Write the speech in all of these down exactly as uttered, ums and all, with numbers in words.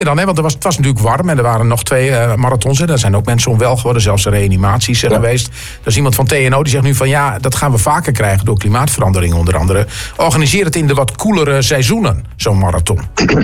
Dan, hè, want er was, het was natuurlijk warm en er waren nog twee uh, marathons. Hè. Daar zijn ook mensen onwel geworden, zelfs reanimaties uh, ja. geweest. Er is iemand van T N O die zegt nu van ja, dat gaan we vaker krijgen door klimaatverandering onder andere. Organiseer het in de wat koelere seizoenen, zo'n marathon.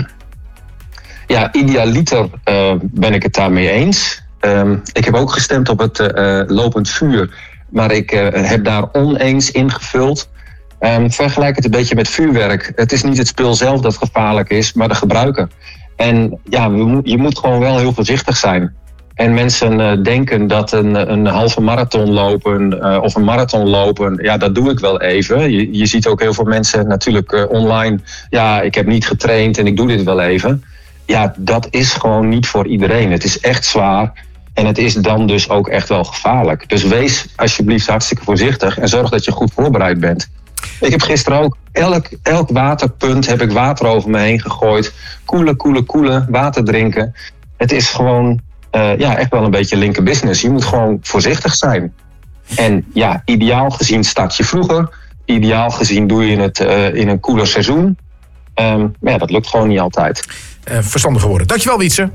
Ja, idealiter uh, ben ik het daarmee eens. Um, ik heb ook gestemd op het uh, lopend vuur, maar ik uh, heb daar oneens ingevuld. Um, vergelijk het een beetje met vuurwerk. Het is niet het spul zelf dat gevaarlijk is, maar de gebruiker. En ja, we, je moet gewoon wel heel voorzichtig zijn. En mensen uh, denken dat een, een halve marathon lopen uh, of een marathon lopen, ja, dat doe ik wel even. Je, je ziet ook heel veel mensen natuurlijk uh, online, ja, ik heb niet getraind en ik doe dit wel even. Ja, dat is gewoon niet voor iedereen. Het is echt zwaar en het is dan dus ook echt wel gevaarlijk. Dus wees alsjeblieft hartstikke voorzichtig en zorg dat je goed voorbereid bent. Ik heb gisteren ook elk, elk waterpunt heb ik water over me heen gegooid. Koelen, koelen, koelen, water drinken. Het is gewoon uh, ja, echt wel een beetje linker business. Je moet gewoon voorzichtig zijn. En ja, ideaal gezien start je vroeger. Ideaal gezien doe je het uh, in een koeler seizoen. Um, maar ja, dat lukt gewoon niet altijd. Uh, verstandige woorden. Dankjewel, Wietse.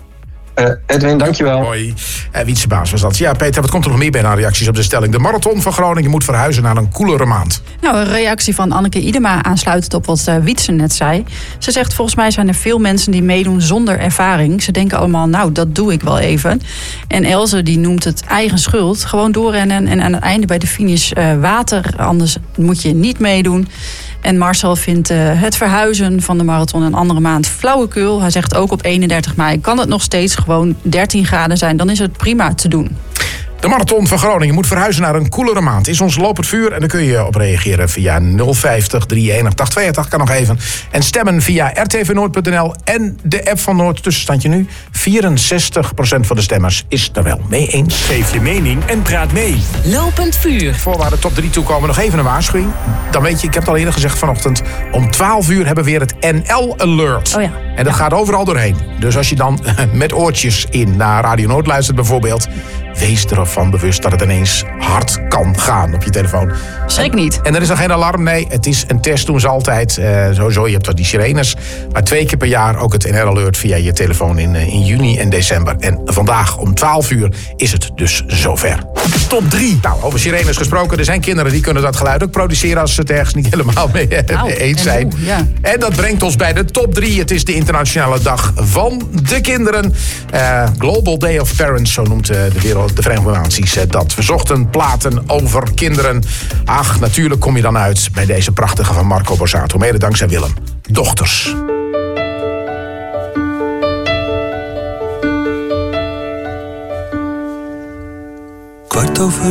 Uh, Edwin, dankjewel. Hoi. Uh, Wietse Baas was dat. Ja, Peter, wat komt er nog meer bij aan reacties op de stelling? De marathon van Groningen moet verhuizen naar een koelere maand. Nou, een reactie van Anneke Idema aansluitend op wat uh, Wietse net zei. Ze zegt, volgens mij zijn er veel mensen die meedoen zonder ervaring. Ze denken allemaal, nou, dat doe ik wel even. En Elze, die noemt het eigen schuld. Gewoon doorrennen en aan het einde bij de finish uh, water. Anders moet je niet meedoen. En Marcel vindt uh, het verhuizen van de marathon een andere maand flauwekul. Hij zegt ook op eenendertig mei kan het nog steeds gewoon dertien graden zijn. Dan is het prima te doen. De marathon van Groningen moet verhuizen naar een koelere maand. Is ons lopend vuur en daar kun je op reageren via nul vijftig, drieëntig, achthonderdtweeëntig. Kan nog even. En stemmen via r t v noord punt n l en de app van Noord. Tussenstandje nu. vierenzestig procent van de stemmers is er wel mee eens. Geef je mening en praat mee. Lopend vuur. Voor we de top drie toekomen, nog even een waarschuwing. Dan weet je, ik heb het al eerder gezegd vanochtend. Om twaalf uur hebben we weer het N L-alert. Oh ja. En dat ja. gaat overal doorheen. Dus als je dan met oortjes in naar Radio Noord luistert bijvoorbeeld, wees ervan bewust dat het ineens hard kan gaan op je telefoon. Schrik niet. En, en er is nog geen alarm, nee. Het is een test, doen ze altijd. Uh, sowieso, je hebt wat die sirenes. Maar twee keer per jaar ook het N L-alert via je telefoon in, uh, in juni en december. En vandaag om twaalf uur is het dus zover. Top drie. Nou, over sirenes gesproken. Er zijn kinderen die kunnen dat geluid ook produceren als ze het ergens niet helemaal mee, nou, mee eens zijn. En, hoe, ja. en dat brengt ons bij de top drie. Het is de internationale dag van de kinderen. Uh, Global Day of Parents, zo noemt uh, de wereld, de Verenigde Naties uh, dat. We zochten platen over kinderen. Ach, natuurlijk kom je dan uit bij deze prachtige van Marco Borsato. Mede dankzij Willem. Dochters. Kwart over